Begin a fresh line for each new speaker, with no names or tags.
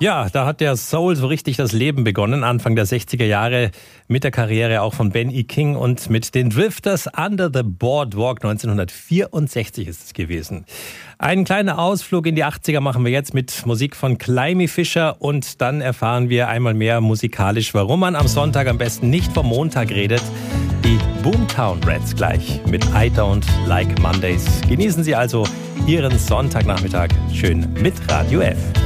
Ja, da hat der Soul so richtig das Leben begonnen, Anfang der 60er Jahre mit der Karriere auch von Ben E. King und mit den Drifters Under the Boardwalk. 1964 ist es gewesen. Einen kleinen Ausflug in die 80er machen wir jetzt mit Musik von Climie Fischer und dann erfahren wir einmal mehr musikalisch, warum man am Sonntag am besten nicht vom Montag redet. Die Boomtown Rats gleich mit I Don't Like Mondays. Genießen Sie also Ihren Sonntagnachmittag schön mit Radio F.